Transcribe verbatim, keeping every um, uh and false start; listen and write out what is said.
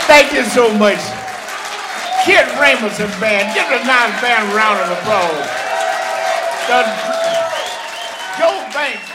Thank you so much. Kid Ramerson Band. Give the nice band a round of applause. The Joe Banks.